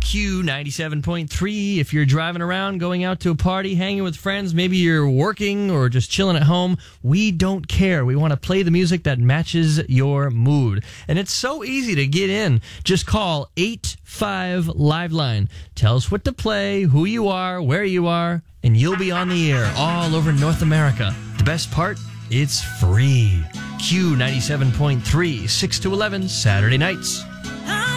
Q97.3. If you're driving around, going out to a party, hanging with friends, maybe you're working or just chilling at home, we don't care. We want to play the music that matches your mood. And it's so easy to get in. Just call 85-LIVELINE. Tell us what to play, who you are, where you are, and you'll be on the air all over North America. The best part? It's free. Q97.3, 6 to 11, Saturday nights.